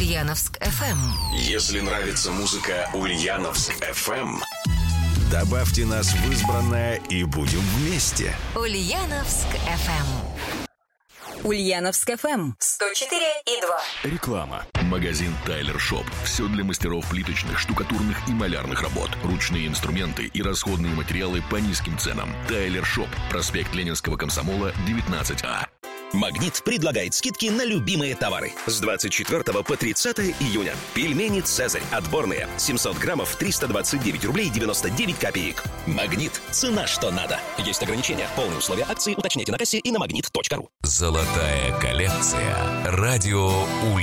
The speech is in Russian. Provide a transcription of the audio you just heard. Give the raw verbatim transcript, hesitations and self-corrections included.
Ульяновск эф эм. Если нравится музыка Ульяновск эф эм, добавьте нас в избранное и будем вместе. Ульяновск эф эм. Ульяновск эф эм сто четыре и два. Реклама. Магазин Тайлер Шоп. Все для мастеров плиточных, штукатурных и малярных работ. Ручные инструменты и расходные материалы по низким ценам. Тайлер Шоп. Проспект Ленинского комсомола, девятнадцать А. «Магнит» предлагает скидки на любимые товары. С двадцать четвёртого по тридцатое июня. Пельмени «Цезарь» отборные. семьсот граммов, триста двадцать девять рублей девяносто девять копеек. «Магнит». Цена что надо. Есть ограничения. Полные условия акции уточняйте на кассе и на магнит точка ру. Золотая коллекция. Радио Ульяновск.